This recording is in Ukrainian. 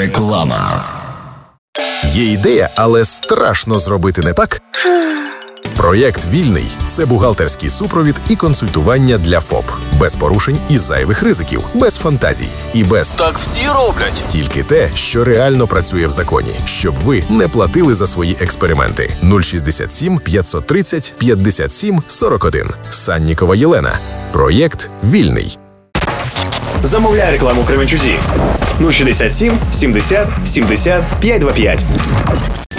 Реклама. Є ідея, але страшно зробити не так? Проєкт «Вільний» – це бухгалтерський супровід і консультування для ФОП. Без порушень і зайвих ризиків, без фантазій і без «так всі роблять». Тільки те, що реально працює в законі, щоб ви не платили за свої експерименти. 067 530 57 41. Саннікова Єлена. Проєкт «Вільний». Замовляй рекламу Кременчузі. 067 70 70 525.